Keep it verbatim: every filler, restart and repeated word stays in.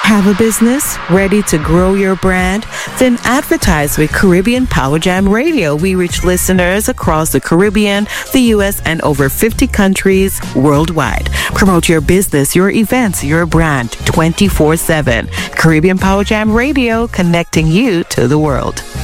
Have a business ready to grow your brand? Then advertise with Caribbean Power Jam Radio. We reach listeners across the Caribbean, the U S, and over fifty countries worldwide. Promote your business, your events, your brand twenty-four seven. Caribbean Power Jam Radio, connecting you to the world.